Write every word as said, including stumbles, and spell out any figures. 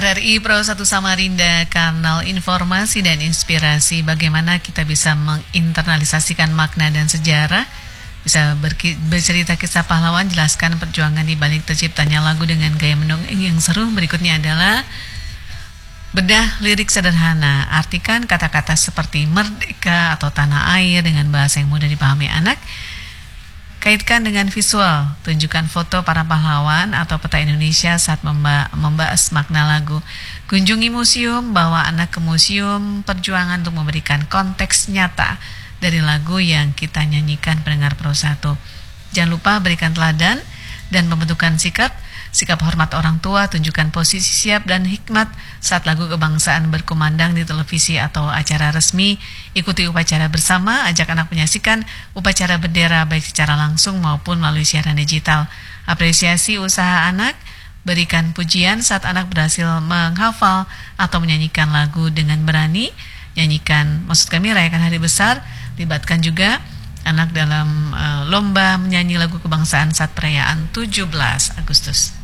R R I Pro satu Samarinda, kanal informasi dan inspirasi bagaimana kita bisa menginternalisasikan makna dan sejarah, bisa berki- bercerita kisah pahlawan, jelaskan perjuangan di balik terciptanya lagu dengan gaya mendongeng yang seru. Berikutnya adalah bedah lirik sederhana, artikan kata-kata seperti merdeka atau tanah air dengan bahasa yang mudah dipahami anak. Kaitkan dengan visual, tunjukkan foto para pahlawan atau peta Indonesia saat memba- membahas makna lagu. Kunjungi museum, bawa anak ke museum perjuangan untuk memberikan konteks nyata dari lagu yang kita nyanyikan pendengar Pro satu. Jangan lupa berikan teladan dan pembentukan sikap. Sikap hormat orang tua, tunjukkan posisi siap dan hikmat saat lagu kebangsaan berkumandang di televisi atau acara resmi. Ikuti upacara bersama, ajak anak menyaksikan upacara bendera baik secara langsung maupun melalui siaran digital. Apresiasi usaha anak, berikan pujian saat anak berhasil menghafal atau menyanyikan lagu dengan berani. Nyanyikan, maksud kami rayakan hari besar, libatkan juga anak dalam uh, lomba menyanyi lagu kebangsaan saat perayaan tujuh belas Agustus.